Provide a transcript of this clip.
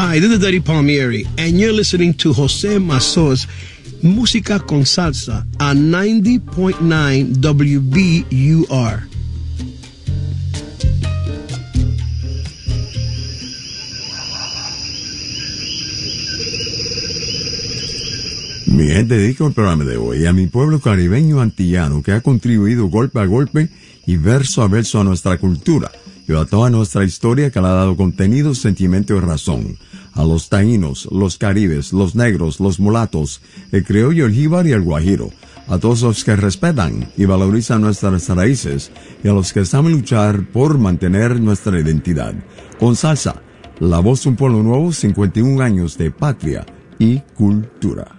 Hi, this is Eddie Palmieri, and you're listening to Jose Mazzo's Música con Salsa on 90.9 WBUR. Mi gente, dedico el programa de hoy a mi pueblo caribeño antillano que ha contribuido golpe a golpe y verso a verso a nuestra cultura y a toda nuestra historia que le ha dado contenido, sentimiento y razón. A los taínos, los caribes, los negros, los mulatos, el criollo, el jíbaro y el guajiro. A todos los que respetan y valorizan nuestras raíces y a los que saben luchar por mantener nuestra identidad. Con salsa, la voz de un pueblo nuevo, 51 años de patria y cultura.